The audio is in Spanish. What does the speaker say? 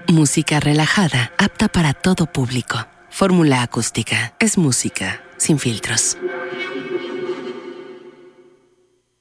Música relajada, apta para todo público. Fórmula Acústica. Es música sin filtros.